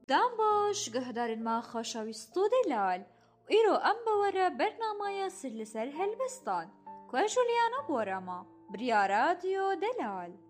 دام باش گهدارن ما خۆشەویست و دەلال و ئیرۆ ئەم بەوەرە بەرنامەیە سر لەسەر هەلبەستان کوێ جولیانە بۆرەمە بریارە رادیۆ دەلال